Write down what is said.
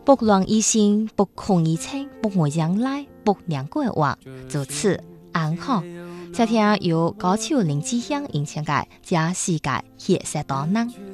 不乱一心，不空一清，不我将来，不两个话，就此安好。这天由高桥林志香演唱嘅《这世界也是大人》。